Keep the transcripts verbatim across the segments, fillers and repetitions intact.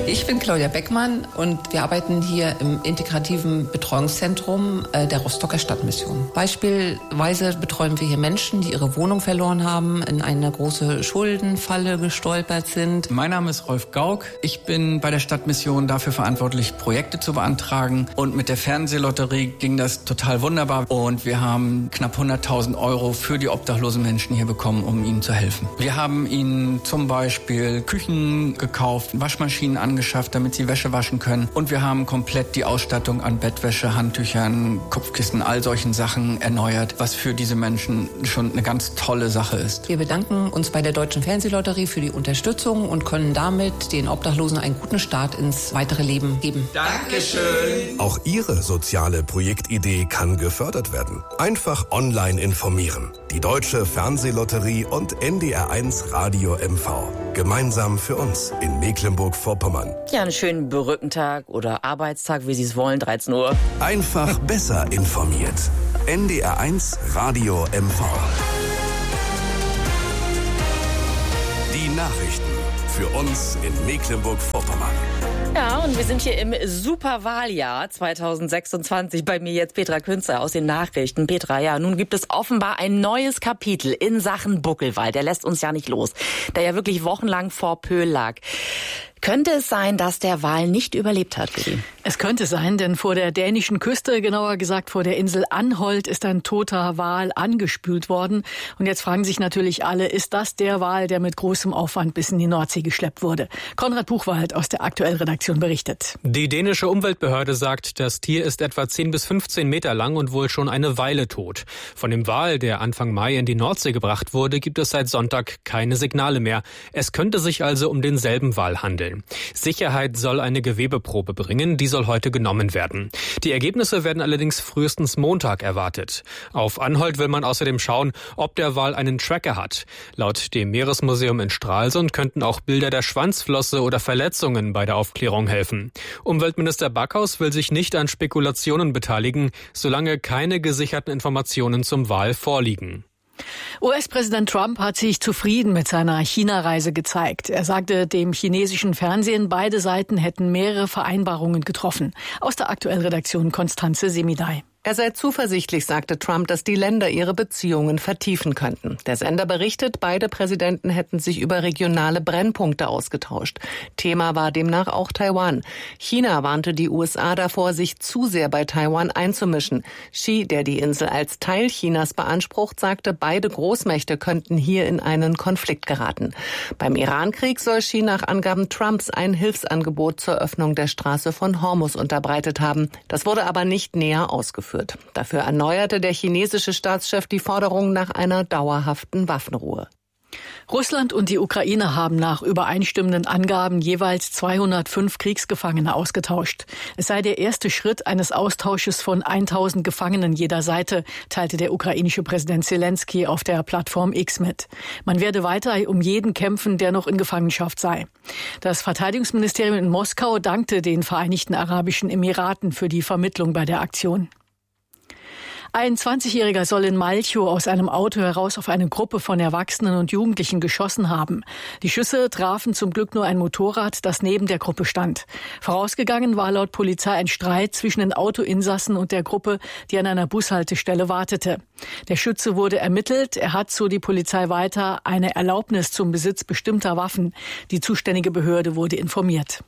Ich bin Claudia Beckmann und wir arbeiten hier im integrativen Betreuungszentrum der Rostocker Stadtmission. Beispielsweise betreuen wir hier Menschen, die ihre Wohnung verloren haben, in eine große Schuldenfalle gestolpert sind. Mein Name ist Rolf Gauck. Ich bin bei der Stadtmission dafür verantwortlich, Projekte zu beantragen. Und mit der Fernsehlotterie ging das total wunderbar. Und wir haben knapp hunderttausend Euro für die obdachlosen Menschen hier bekommen, um ihnen zu helfen. Wir haben ihnen zum Beispiel Küchen gekauft, Waschmaschinen angeschafft, damit sie Wäsche waschen können. Und wir haben komplett die Ausstattung an Bettwäsche, Handtüchern, Kopfkissen, all solchen Sachen erneuert, was für diese Menschen schon eine ganz tolle Sache ist. Wir bedanken uns bei der Deutschen Fernsehlotterie für die Unterstützung und können damit den Obdachlosen einen guten Start ins weitere Leben geben. Dankeschön! Auch Ihre soziale Projektidee kann gefördert werden. Einfach online informieren. Die Deutsche Fernsehlotterie und N D R eins Radio M V. Gemeinsam für uns in Mecklenburg-Vorpommern. Ja, einen schönen Brückentag oder Arbeitstag, wie Sie es wollen, dreizehn Uhr. Einfach besser informiert. N D R eins Radio M V. Die Nachrichten für uns in Mecklenburg-Vorpommern. Ja, und wir sind hier im Superwahljahr zwanzig sechsundzwanzig. Bei mir jetzt Petra Künzer aus den Nachrichten. Petra, ja, nun gibt es offenbar ein neues Kapitel in Sachen Buckelwal. Der lässt uns ja nicht los, der ja wirklich wochenlang vor Pöhl lag. Könnte es sein, dass der Wal nicht überlebt hat, Willi? Es könnte sein, denn vor der dänischen Küste, genauer gesagt vor der Insel Anholt, ist ein toter Wal angespült worden. Und jetzt fragen sich natürlich alle, ist das der Wal, der mit großem Aufwand bis in die Nordsee geschleppt wurde? Konrad Buchwald aus der Aktuell-Redaktion berichtet. Die dänische Umweltbehörde sagt, das Tier ist etwa zehn bis fünfzehn Meter lang und wohl schon eine Weile tot. Von dem Wal, der Anfang Mai in die Nordsee gebracht wurde, gibt es seit Sonntag keine Signale mehr. Es könnte sich also um denselben Wal handeln. Sicherheit soll eine Gewebeprobe bringen, die soll heute genommen werden. Die Ergebnisse werden allerdings frühestens Montag erwartet. Auf Anholt will man außerdem schauen, ob der Wal einen Tracker hat. Laut dem Meeresmuseum in Stralsund könnten auch Bilder der Schwanzflosse oder Verletzungen bei der Aufklärung helfen. Umweltminister Backhaus will sich nicht an Spekulationen beteiligen, solange keine gesicherten Informationen zum Wal vorliegen. U S-Präsident Trump hat sich zufrieden mit seiner China-Reise gezeigt. Er sagte dem chinesischen Fernsehen, beide Seiten hätten mehrere Vereinbarungen getroffen. Aus der Aktuell-Redaktion Konstanze Semidai. Er sei zuversichtlich, sagte Trump, dass die Länder ihre Beziehungen vertiefen könnten. Der Sender berichtet, beide Präsidenten hätten sich über regionale Brennpunkte ausgetauscht. Thema war demnach auch Taiwan. China warnte die U S A davor, sich zu sehr bei Taiwan einzumischen. Xi, der die Insel als Teil Chinas beansprucht, sagte, beide Großmächte könnten hier in einen Konflikt geraten. Beim Irankrieg soll Xi nach Angaben Trumps ein Hilfsangebot zur Öffnung der Straße von Hormuz unterbreitet haben. Das wurde aber nicht näher ausgeführt. Dafür erneuerte der chinesische Staatschef die Forderung nach einer dauerhaften Waffenruhe. Russland und die Ukraine haben nach übereinstimmenden Angaben jeweils zweihundertfünf Kriegsgefangene ausgetauscht. Es sei der erste Schritt eines Austausches von tausend Gefangenen jeder Seite, teilte der ukrainische Präsident Zelensky auf der Plattform X mit. Man werde weiter um jeden kämpfen, der noch in Gefangenschaft sei. Das Verteidigungsministerium in Moskau dankte den Vereinigten Arabischen Emiraten für die Vermittlung bei der Aktion. Ein zwanzigjähriger soll in Malchow aus einem Auto heraus auf eine Gruppe von Erwachsenen und Jugendlichen geschossen haben. Die Schüsse trafen zum Glück nur ein Motorrad, das neben der Gruppe stand. Vorausgegangen war laut Polizei ein Streit zwischen den Autoinsassen und der Gruppe, die an einer Bushaltestelle wartete. Der Schütze wurde ermittelt. Er hat, so die Polizei weiter, eine Erlaubnis zum Besitz bestimmter Waffen. Die zuständige Behörde wurde informiert.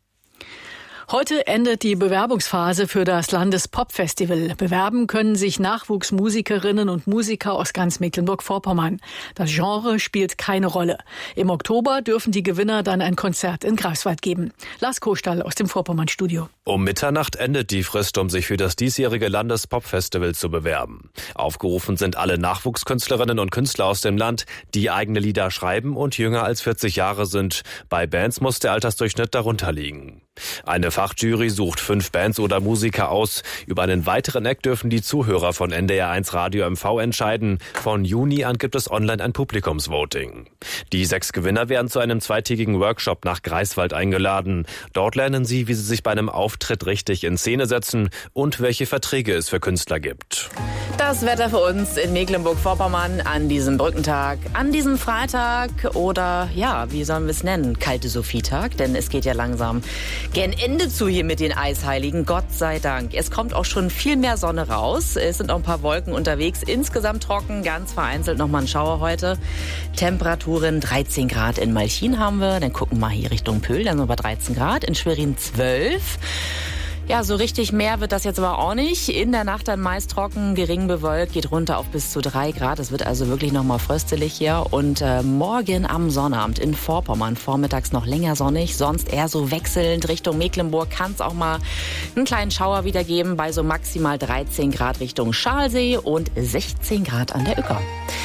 Heute endet die Bewerbungsphase für das Landespop-Festival. Bewerben können sich Nachwuchsmusikerinnen und Musiker aus ganz Mecklenburg-Vorpommern. Das Genre spielt keine Rolle. Im Oktober dürfen die Gewinner dann ein Konzert in Greifswald geben. Lars Kohlstall aus dem Vorpommern-Studio. Um Mitternacht endet die Frist, um sich für das diesjährige Landespop-Festival zu bewerben. Aufgerufen sind alle Nachwuchskünstlerinnen und Künstler aus dem Land, die eigene Lieder schreiben und jünger als vierzig Jahre sind. Bei Bands muss der Altersdurchschnitt darunter liegen. Eine Fachjury sucht fünf Bands oder Musiker aus. Über einen weiteren Act dürfen die Zuhörer von N D R eins Radio M V entscheiden. Von Juni an gibt es online ein Publikumsvoting. Die sechs Gewinner werden zu einem zweitägigen Workshop nach Greifswald eingeladen. Dort lernen sie, wie sie sich bei einem Auftritt richtig in Szene setzen und welche Verträge es für Künstler gibt. Das Wetter für uns in Mecklenburg-Vorpommern an diesem Brückentag, an diesem Freitag oder, ja, wie sollen wir es nennen, kalte Sophietag, denn es geht ja langsam gen Ende zu hier mit den Eisheiligen, Gott sei Dank. Es kommt auch schon viel mehr Sonne raus, es sind auch ein paar Wolken unterwegs, insgesamt trocken, ganz vereinzelt nochmal ein Schauer heute. Temperaturen dreizehn Grad in Malchin haben wir, dann gucken wir mal hier Richtung Pöhl, dann sind wir bei dreizehn Grad, in Schwerin zwölf. Ja, so richtig mehr wird das jetzt aber auch nicht. In der Nacht dann meist trocken, gering bewölkt, geht runter auf bis zu drei Grad. Es wird also wirklich nochmal fröstelig hier. Und äh, morgen am Sonnabend in Vorpommern vormittags noch länger sonnig. Sonst eher so wechselnd Richtung Mecklenburg kann es auch mal einen kleinen Schauer wieder geben. Bei so maximal dreizehn Grad Richtung Schalsee und sechzehn Grad an der Uecker.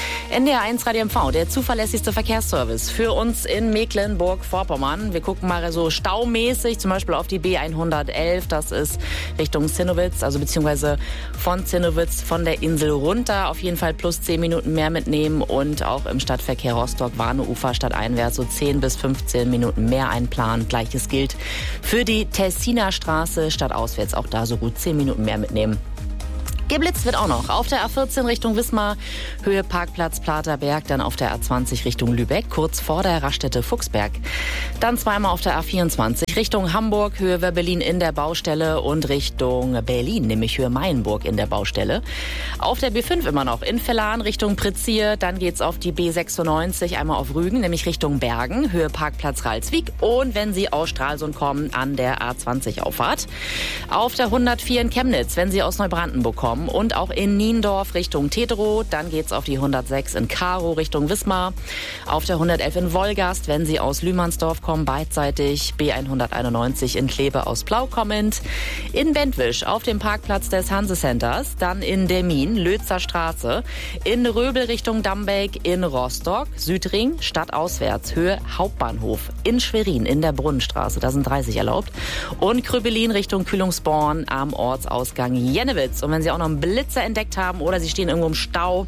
N D R eins Radio M V, der zuverlässigste Verkehrsservice für uns in Mecklenburg-Vorpommern. Wir gucken mal so staumäßig zum Beispiel auf die B hundertelf. Das ist Richtung Zinnowitz, also beziehungsweise von Zinnowitz von der Insel runter. Auf jeden Fall plus zehn Minuten mehr mitnehmen und auch im Stadtverkehr Rostock-Warneufer stadteinwärts so zehn bis fünfzehn Minuten mehr einplanen. Gleiches gilt für die Tessiner Straße stadtauswärts. Auch da so gut zehn Minuten mehr mitnehmen. Geblitzt wird auch noch auf der A vierzehn Richtung Wismar, Höhe Parkplatz Platerberg, dann auf der A zwanzig Richtung Lübeck, kurz vor der Raststätte Fuchsberg. Dann zweimal auf der A vierundzwanzig Richtung Hamburg, Höhe Werbelin in der Baustelle und Richtung Berlin, nämlich Höhe Mayenburg in der Baustelle. Auf der B fünf immer noch in Vellan Richtung Prizier, dann geht's auf die B sechsundneunzig einmal auf Rügen, nämlich Richtung Bergen, Höhe Parkplatz Ralswiek und wenn Sie aus Stralsund kommen, an der A zwanzig Auffahrt. Auf der hundertvier in Chemnitz, wenn Sie aus Neubrandenburg kommen, und auch in Niendorf Richtung Teterow. Dann geht's auf die hundertsechs in Karow Richtung Wismar. Auf der hundertelf in Wolgast, wenn Sie aus Lühmannsdorf kommen, beidseitig. B hunderteinundneunzig in Kleve aus Plau kommend. In Bentwisch auf dem Parkplatz des Hanse Centers. Dann in Demmin, Lötzer Straße. In Röbel Richtung Dambeck. In Rostock, Südring, stadtauswärts, Höhe Hauptbahnhof. In Schwerin in der Brunnenstraße, da sind dreißig erlaubt. Und Krüppelin Richtung Kühlungsborn am Ortsausgang Jennewitz. Und wenn Sie auch noch einen Blitzer entdeckt haben oder Sie stehen irgendwo im Stau,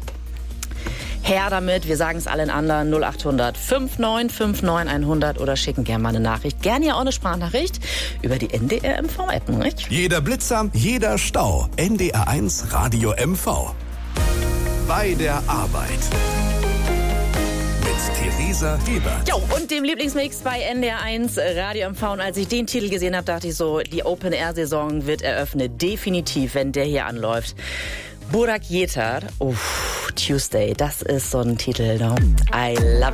her damit. Wir sagen es allen anderen null acht hundert neunundfünfzig neunundfünfzig hundert oder schicken gerne mal eine Nachricht. Gerne ja auch eine Sprachnachricht über die N D R M V-App, nicht? Jeder Blitzer, jeder Stau. N D R eins Radio M V. Bei der Arbeit. Theresa Hebert. Jo, und dem Lieblingsmix bei N D R eins Radio M V. Und als ich den Titel gesehen habe, dachte ich so, die Open-Air-Saison wird eröffnet. Definitiv, wenn der hier anläuft. Burak Yeter, uff, Tuesday, das ist so ein Titel, no? I love it.